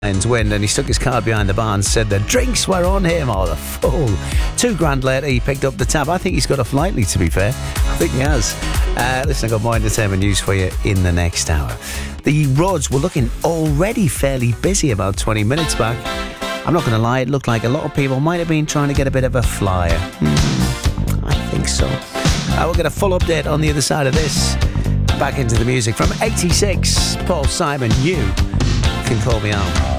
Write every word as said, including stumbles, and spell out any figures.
Wind, and he stuck his card behind the bar and said the drinks were on him. Oh, the fool. Two grand later, he picked up the tab. I think he's got off lightly, to be fair. I think he has. Uh, listen, I've got more entertainment news for you in the next hour. The roads were looking already fairly busy about twenty minutes back. I'm not going to lie, it looked like a lot of people might have been trying to get a bit of a flyer. Hmm, I think so. Uh, we'll get a full update on the other side of this. Back into the music from eighty-six, Paul Simon, You Can Call Me Out.